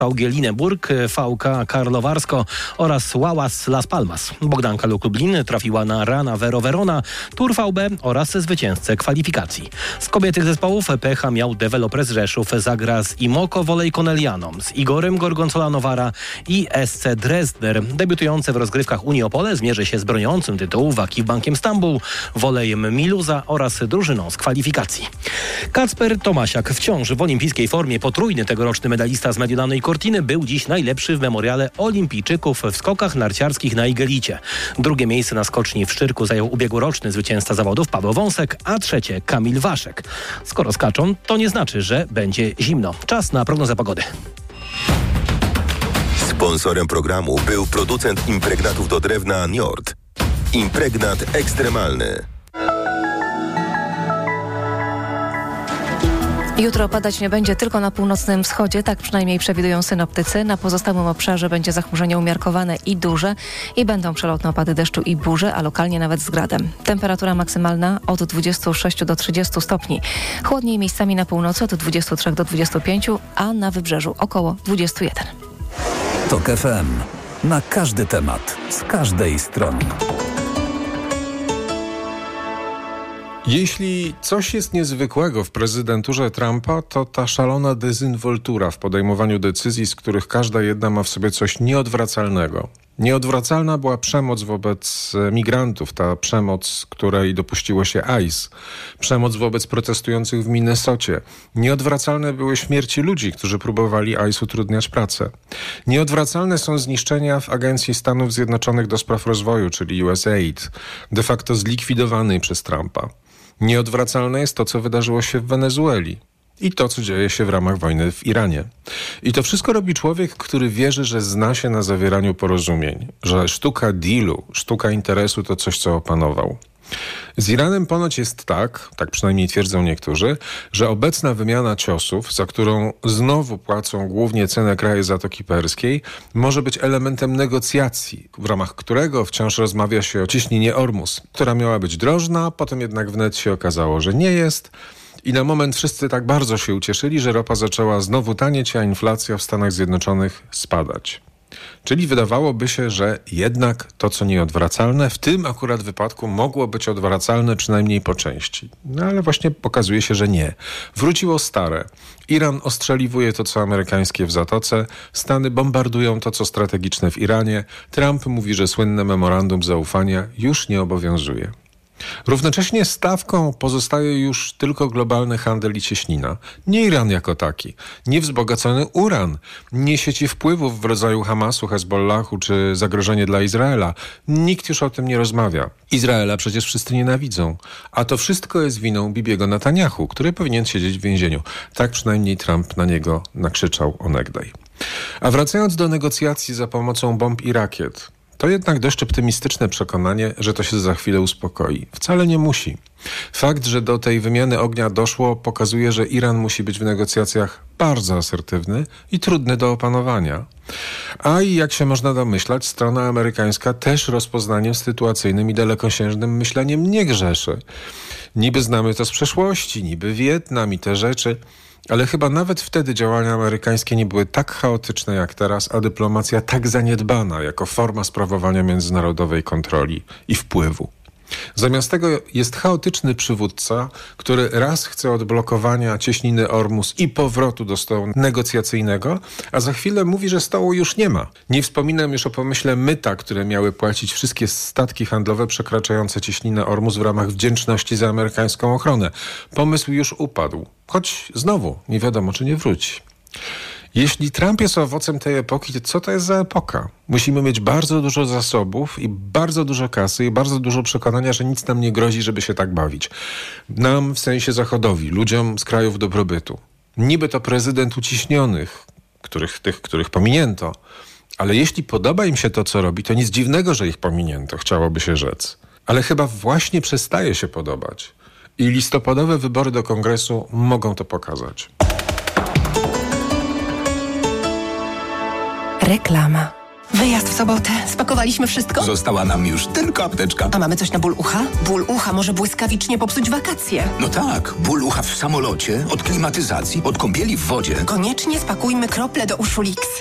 VG Lineburg, VK Karlowarsko oraz Ławas Las Palmas. Bogdanka Luk Lublin trafiła na Rana Vero Verona, Tur VB oraz zwycięzcę kwalifikacji. Z kobietych zespołów pecha miał Developers Rzeszów, zagra z Imoko Volley Conegliano, z Igorem Gorgonzola Novara i SC Dresdner. Debiutujące w rozgrywkach Unii Opole zmierzy się z broniącym tytułu Wakif Bankiem Stambuł, Volleyem Miluza oraz drużyną z kwalifikacji. Kacper Tomasiak, wciąż w olimpijskiej formie, potrójny tegoroczny medalista z Mediolanu Cortiny, był dziś najlepszy w memoriale olimpijczyków w skokach narciarskich na igelicie. Drugie miejsce na skoczni w Szczyrku zajął ubiegłoroczny zwycięzca zawodów Paweł Wąsek, a trzecie Kamil Waszek. Skoro skaczą, to nie znaczy, że będzie zimno. Czas na prognozę pogody. Sponsorem programu był producent impregnatów do drewna Njord. Impregnat ekstremalny. Jutro padać nie będzie tylko na północnym wschodzie, tak przynajmniej przewidują synoptycy. Na pozostałym obszarze będzie zachmurzenie umiarkowane i duże i będą przelotne opady deszczu i burze, a lokalnie nawet z gradem. Temperatura maksymalna od 26 do 30 stopni. Chłodniej miejscami na północy od 23 do 25, a na wybrzeżu około 21. TOK FM. Na każdy temat, z każdej strony. Jeśli coś jest niezwykłego w prezydenturze Trumpa, to ta szalona dezynwoltura w podejmowaniu decyzji, z których każda jedna ma w sobie coś nieodwracalnego. Nieodwracalna była przemoc wobec migrantów, ta przemoc, której dopuściło się ICE, przemoc wobec protestujących w Minnesocie. Nieodwracalne były śmierci ludzi, którzy próbowali ICE utrudniać pracę. Nieodwracalne są zniszczenia w Agencji Stanów Zjednoczonych do Spraw Rozwoju, czyli USAID, de facto zlikwidowanej przez Trumpa. Nieodwracalne jest to, co wydarzyło się w Wenezueli i to, co dzieje się w ramach wojny w Iranie. I to wszystko robi człowiek, który wierzy, że zna się na zawieraniu porozumień, że sztuka dealu, sztuka interesu to coś, co opanował. Z Iranem ponoć jest tak przynajmniej twierdzą niektórzy, że obecna wymiana ciosów, za którą znowu płacą głównie cenę kraje Zatoki Perskiej, może być elementem negocjacji, w ramach którego wciąż rozmawia się o ciśnienie Ormus, która miała być drożna, potem jednak wnet się okazało, że nie jest. I na moment wszyscy tak bardzo się ucieszyli, że ropa zaczęła znowu tanieć, a inflacja w Stanach Zjednoczonych spadać. Czyli wydawałoby się, że jednak to, co nieodwracalne, w tym akurat wypadku mogło być odwracalne przynajmniej po części. No ale właśnie okazuje się, że nie. Wróciło stare. Iran ostrzeliwuje to, co amerykańskie w Zatoce, Stany bombardują to, co strategiczne w Iranie, Trump mówi, że słynne memorandum zaufania już nie obowiązuje. Równocześnie stawką pozostaje już tylko globalny handel i cieśnina. Nie Iran jako taki, nie wzbogacony uran, nie sieci wpływów w rodzaju Hamasu, Hezbollahu czy zagrożenie dla Izraela. Nikt już o tym nie rozmawia. Izraela przecież wszyscy nienawidzą. A to wszystko jest winą Bibiego Netanyahu, który powinien siedzieć w więzieniu. Tak przynajmniej Trump na niego nakrzyczał onegdaj. A wracając do negocjacji za pomocą bomb i rakiet, to jednak dość optymistyczne przekonanie, że to się za chwilę uspokoi. Wcale nie musi. Fakt, że do tej wymiany ognia doszło, pokazuje, że Iran musi być w negocjacjach bardzo asertywny i trudny do opanowania. A i jak się można domyślać, strona amerykańska też rozpoznaniem sytuacyjnym i dalekosiężnym myśleniem nie grzeszy. Niby znamy to z przeszłości, niby Wietnam i te rzeczy, ale chyba nawet wtedy działania amerykańskie nie były tak chaotyczne jak teraz, a dyplomacja tak zaniedbana jako forma sprawowania międzynarodowej kontroli i wpływu. Zamiast tego jest chaotyczny przywódca, który raz chce odblokowania cieśniny Ormus i powrotu do stołu negocjacyjnego, a za chwilę mówi, że stołu już nie ma. Nie wspominam już o pomyśle myta, które miały płacić wszystkie statki handlowe przekraczające cieśninę Ormus w ramach wdzięczności za amerykańską ochronę. Pomysł już upadł, choć znowu nie wiadomo, czy nie wróci. Jeśli Trump jest owocem tej epoki, to co to jest za epoka? Musimy mieć bardzo dużo zasobów i bardzo dużo kasy i bardzo dużo przekonania, że nic nam nie grozi, żeby się tak bawić. Nam w sensie zachodowi, ludziom z krajów dobrobytu. Niby to prezydent uciśnionych, których pominięto, ale jeśli podoba im się to, co robi, to nic dziwnego, że ich pominięto, chciałoby się rzec. Ale chyba właśnie przestaje się podobać. I listopadowe wybory do Kongresu mogą to pokazać. Reklama. Wyjazd w sobotę. Spakowaliśmy wszystko? Została nam już tylko apteczka. A mamy coś na ból ucha? Ból ucha może błyskawicznie popsuć wakacje. No tak, ból ucha w samolocie, od klimatyzacji, od kąpieli w wodzie. Koniecznie spakujmy krople do uszu Lix.